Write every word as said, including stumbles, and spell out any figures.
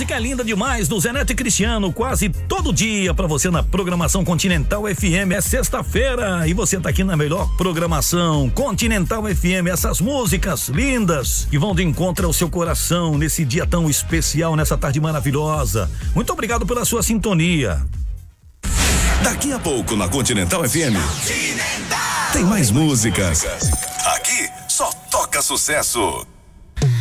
música é linda demais do Zé Neto e Cristiano, quase todo dia pra você na programação Continental F M. É sexta-feira e você tá aqui na melhor programação Continental F M. Essas músicas lindas que vão de encontro ao seu coração nesse dia tão especial, nessa tarde maravilhosa. Muito obrigado pela sua sintonia. Daqui a pouco na Continental F M Continental. Tem mais músicas. Aqui só toca sucesso.